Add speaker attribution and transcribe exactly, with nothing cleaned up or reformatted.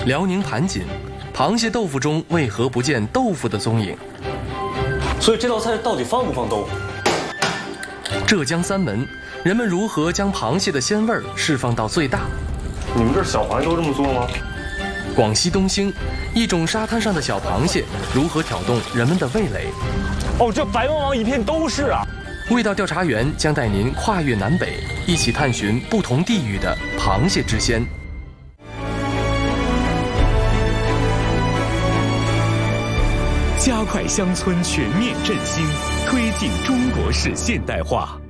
Speaker 1: 辽宁盘锦，螃蟹豆腐中为何不见豆腐的踪影？
Speaker 2: 所以这道菜到底放不放豆腐？
Speaker 1: 浙江三门，人们如何将螃蟹的鲜味儿释放到最大？
Speaker 2: 你们这儿小螃蟹都这么做吗？
Speaker 1: 广西东兴，一种沙滩上的小螃蟹如何挑动人们的味蕾？
Speaker 2: 哦，这白茫茫一片都是啊！
Speaker 1: 味道调查员将带您跨越南北，一起探寻不同地域的螃蟹之鲜。
Speaker 3: 加快乡村全面振兴，推进中国式现代化。